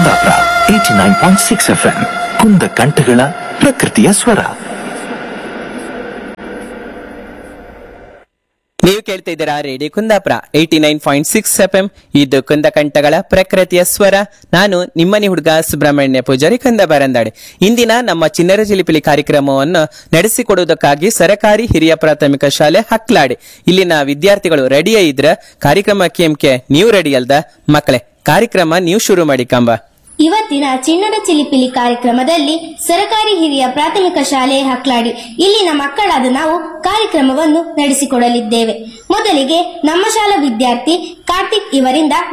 Kundapura 89.6 FM ಕುಂದ ಕಂಠಗಳ ಪ್ರಕೃತಿಯ ಸ್ವರ. ನೀವು ಕೇಳ್ತಾ ಇದ್ದೀರಾ ರೇಡಿಯೋ ಕುಂದಾಪುರ 89.6 FM. ಇದು ಕುಂದಕಂಠಗಳ ಪ್ರಕೃತಿಯ ಸ್ವರ. ನಾನು ನಿಮ್ಮನೆ ಹುಡುಗ ಸುಬ್ರಹ್ಮಣ್ಯ ಪೂಜಾರಿ ಕುಂದಬರಂದಾಡೆ. ಇಂದಿನ ನಮ್ಮ ಚಿನ್ನರ ಚಿಲಿಪಿಲಿ ಕಾರ್ಯಕ್ರಮವನ್ನು ನಡೆಸಿಕೊಡುವುದಕ್ಕಾಗಿ ಸರಕಾರಿ ಹಿರಿಯ ಪ್ರಾಥಮಿಕ ಶಾಲೆ ಹಕ್ಲಾಡಿ ಇಲ್ಲಿನ ವಿದ್ಯಾರ್ಥಿಗಳು ರೆಡಿಯೇ ಇದ್ರ ಕಾರ್ಯಕ್ರಮ ಕೇಮ್ಕೆ ನೀವು ರೆಡಿ ಅಲ್ದ ಮಕ್ಕಳೇ? ಕಾರ್ಯಕ್ರಮ ನೀವು ಶುರು ಮಾಡಿ ಕಂಬ. ಇವತ್ತಿನ ಚಿನ್ನದ ಚಿಲಿಪಿಲಿ ಕಾರ್ಯಕ್ರಮದಲ್ಲಿ ಸರಕಾರಿ ಹಿರಿಯ ಪ್ರಾಥಮಿಕ ಶಾಲೆ ಹಕ್ಲಾಡಿ ಇಲ್ಲಿನ ಮಕ್ಕಳಾದ ನಾವು ಕಾರ್ಯಕ್ರಮವನ್ನು ನಡೆಸಿಕೊಡಲಿದ್ದೇವೆ. ಮೊದಲಿಗೆ ನಮ್ಮ ಶಾಲಾ ವಿದ್ಯಾರ್ಥಿ ಕಾರ್ತಿಕ್ ಇವರಿಂದ